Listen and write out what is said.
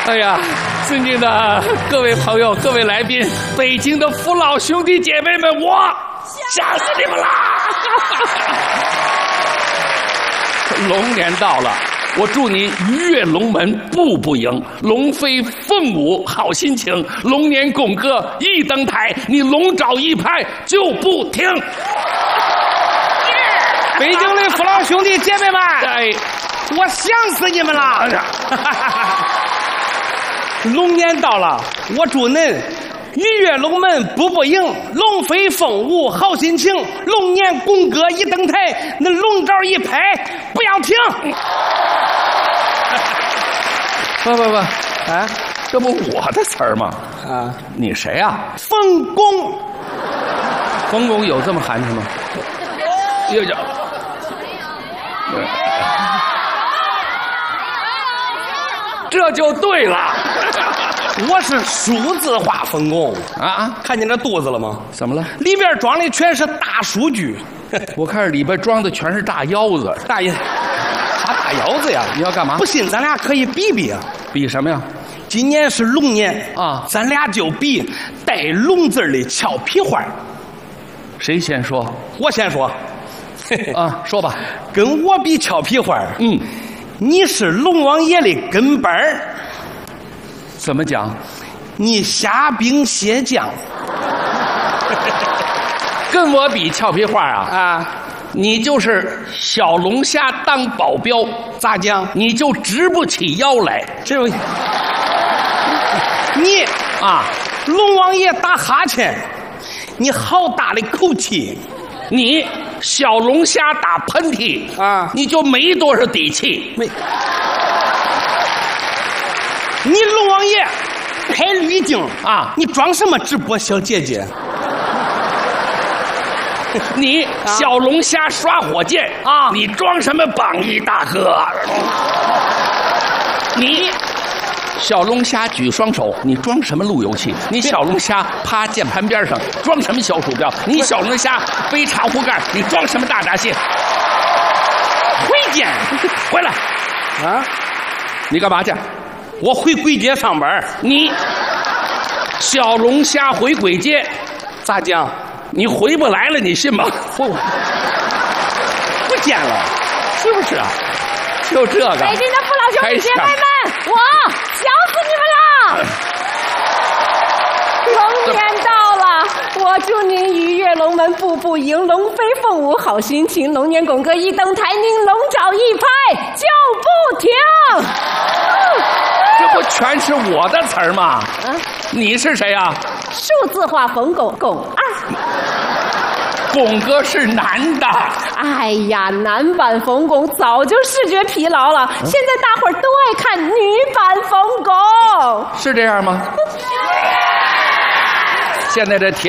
哎呀，尊敬的各位朋友、各位来宾，北京的父老兄弟姐妹们，我想死你们啦！龙年到了，我祝你鱼跃龙门步步赢，龙飞凤舞好心情，龙年拱歌一登台，你龙爪一拍就不停。 北京的父老兄弟姐妹们， 哎， 我想死你们了！龙年到了，我祝恁鱼跃龙门步步赢，龙飞凤舞好心情，龙年拱歌一登台，那龙爪一拍不要停。 不，啊，这不我的词儿吗？ 啊， 你谁啊？ 冯巩， 冯巩有这么寒碜吗？又叫。这就对了， 我是数字化冯巩啊！ 看见这肚子了吗？ 怎么了？ 里边装的全是大数据。 我看里边装的全是大腰子。 大爷，啥大腰子呀？ 你要干嘛？ 不信咱俩可以比比啊！ 比什么呀？ 今年是龙年啊， 咱俩就比带龙字的俏皮话。 谁先说？ 我先说。 啊，说吧。 跟我比俏皮话。 嗯。 你是龙王爷的跟班儿， 怎么讲？ 你虾兵蟹将， 跟我比俏皮话啊！ 啊， 你就是小龙虾当保镖， 咋讲？ 你就直不起腰来。 这你啊， 龙王爷打哈欠，你好大的口气！ 你小龙虾打喷嚏啊， 你就没多少底气。 没，你龙王爷开滤镜啊， 你装什么直播小姐姐？ 你小龙虾耍火箭啊，你装什么榜一大哥？你小龙虾举双手，你装什么路由器？你小龙虾趴键盘边上，装什么小鼠标？你小龙虾背茶壶盖，你装什么大闸蟹？ 回见， 回来啊！ 你干嘛去？ 我回簋街上班。 你小龙虾回簋街， 咋讲？ 你回不来了，你信吗？ 不见了， 是不是啊？就这个。 北京的父老兄弟姐妹们，我想死你们了！龙年到了，我祝您鱼跃龙门步步赢，龙飞凤舞好心情，龙年拱歌一登台，您龙爪一拍就不停。 这不全是我的词儿吗？啊，你是谁呀？ 数字化冯巩巩二。 巩哥是男的。 哎呀，男版冯巩早就视觉疲劳了，现在大伙儿都爱看女版冯巩。 是这样吗？现在这铁